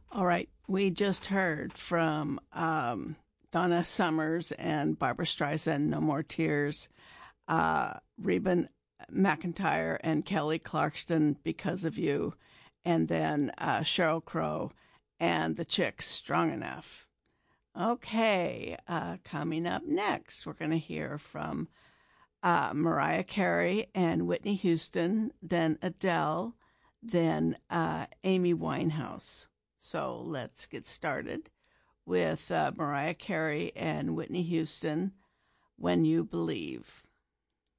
All right, we just heard from Donna Summers and Barbara Streisand, No More Tears, Reba McEntire and Kelly Clarkson, Because of You, and then Sheryl Crow and the Chicks, Strong Enough. Okay, coming up next, we're going to hear from Mariah Carey and Whitney Houston, then Adele, then Amy Winehouse. So let's get started with Mariah Carey and Whitney Houston, When You Believe.